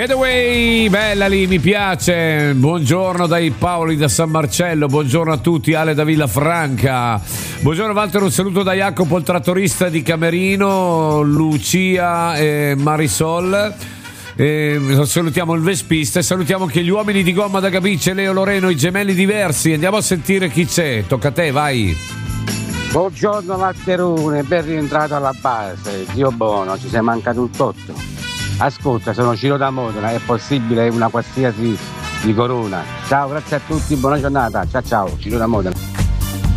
Getaway, bella lì, mi piace. Buongiorno dai Paoli da San Marcello, buongiorno a tutti, Ale da Villafranca. Buongiorno Walter, un saluto da Jacopo il trattorista di Camerino, Lucia e Marisol. Salutiamo il Vespista e salutiamo anche gli uomini di gomma da Gabice, Leo Loreno, i gemelli diversi. Andiamo a sentire chi c'è, tocca a te, vai. Buongiorno Valterone, ben rientrato alla base, Dio buono, ci sei mancato un totto. Ascolta, sono Ciro da Modena, è possibile una qualsiasi di Corona. Ciao, grazie a tutti, buona giornata, ciao, Ciro da Modena.